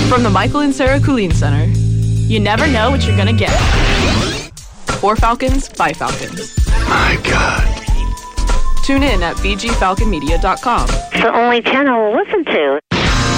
From the Michael and Sarah Kulin Center, you never know what you're gonna get. For Falcons, by Falcons. My God. Tune in at bgfalconmedia.com. It's the only channel we'll listen to.